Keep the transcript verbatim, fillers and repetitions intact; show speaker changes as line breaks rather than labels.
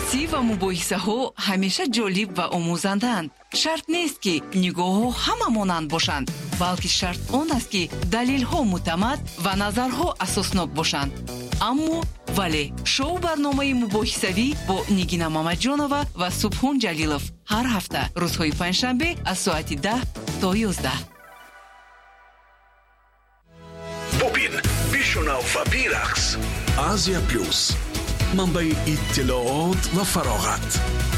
بحثی و مباحثه ها همیشه جالب و آموزندند. شرط نیست که نگاه ها همه مانند باشند، بلکه شرط آن است که دلیل ها معتمد و نظرها اساسناک باشند. اما ولی شو برنامه مباحثوی با نگینا مامدجانова و سبحان جلیلов هر هفته روزهای پنجشنبه از ساعت ده تا یازده.
ببین، بشنو و برقص. آسیا پلوس، منبع اطلاعات و فراغت.